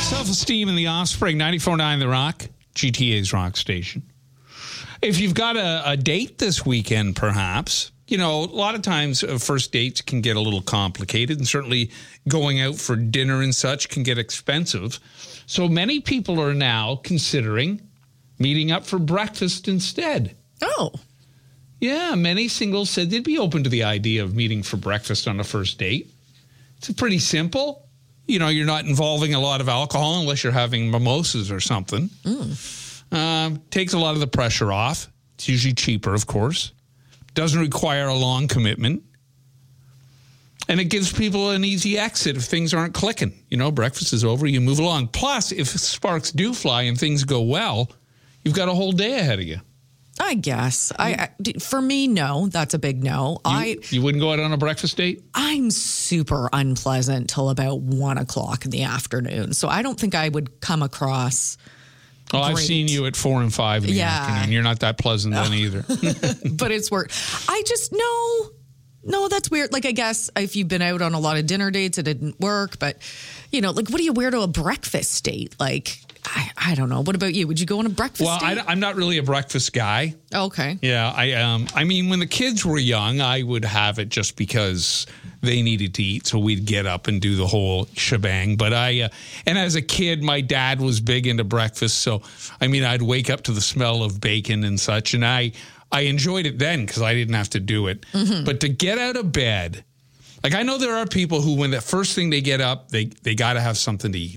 Self-Esteem and the Offspring, 94.9 The Rock, GTA's rock station. If you've got a date this weekend, perhaps, you know, a lot of times first dates can get a little complicated, and certainly going out for dinner and such can get expensive. So many people are now considering meeting up for breakfast instead. Oh. Yeah, many singles said they'd be open to the idea of meeting for breakfast on a first date. It's pretty simple. You know, you're not involving a lot of alcohol unless you're having mimosas or something. Takes a lot of the pressure off. It's usually cheaper, of course. Doesn't require a long commitment. And it gives people an easy exit if things aren't clicking. You know, breakfast is over, you move along. Plus, if sparks do fly and things go well, you've got a whole day ahead of you. I guess. For me, no. That's a big no. You wouldn't go out on a breakfast date? I'm super unpleasant till about 1 o'clock in the afternoon. So I don't think I would come across. Oh, I've seen you at 4 and 5 in the afternoon. You're not that pleasant then either. But it's work. I just, no, that's weird. Like, I guess if you've been out on a lot of dinner dates, it didn't work. But, you know, like, what do you wear to a breakfast date? Like, I don't know. What about you? Would you go on a breakfast date? I'm not really a breakfast guy. Okay. Yeah, I mean, when the kids were young, I would have it just because they needed to eat, so we'd get up and do the whole shebang. But and as a kid, my dad was big into breakfast, so I mean, I'd wake up to the smell of bacon and such, and I enjoyed it then because I didn't have to do it. Mm-hmm. But to get out of bed, like I know there are people who, when the first thing they get up, they got to have something to eat.